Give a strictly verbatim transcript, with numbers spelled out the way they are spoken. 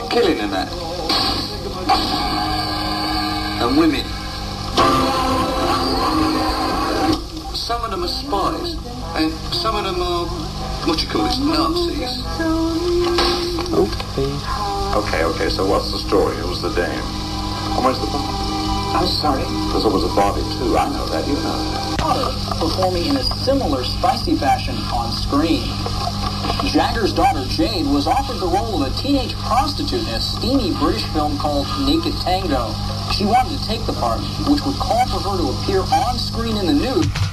killing and that. And women. Some of them are spies, and some of them are, what do you call this, Nazis. Okay. Okay, okay, so what's the story? It was the dame. And where's the Barbie? I'm sorry? Because there was a Barbie too, I know that, you know that. Potter performing in a similar spicy fashion on screen. Jagger's daughter, Jade, was offered the role of a teenage prostitute in a steamy British film called Naked Tango. She wanted to take the part, which would call for her to appear on screen in the nude.